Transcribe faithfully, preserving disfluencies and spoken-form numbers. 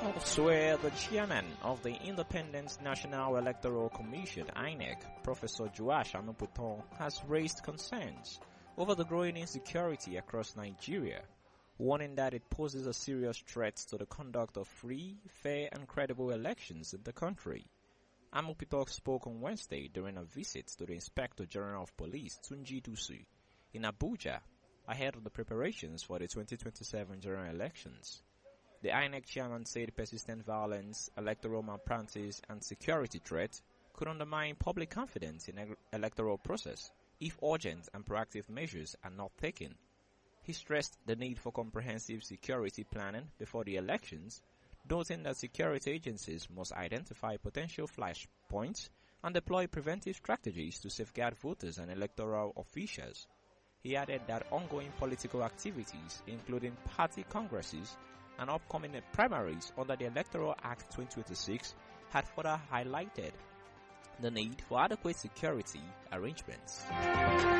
Elsewhere, the chairman of the Independent National Electoral Commission, I N E C, Professor Joash Anuputon, has raised concerns over the growing insecurity across Nigeria, warning that it poses a serious threat to the conduct of free, fair and credible elections in the country. Anuputon spoke on Wednesday during a visit to the Inspector General of Police, Tunji Dusu, in Abuja, ahead of the preparations for the twenty twenty-seven general elections. The I N E C chairman said persistent violence, electoral malpractice and security threat could undermine public confidence in the electoral process if urgent and proactive measures are not taken. He stressed the need for comprehensive security planning before the elections, noting that security agencies must identify potential flashpoints and deploy preventive strategies to safeguard voters and electoral officials. He added that ongoing political activities, including party congresses and upcoming primaries under the Electoral Act twenty twenty-six, had further highlighted the need for adequate security arrangements.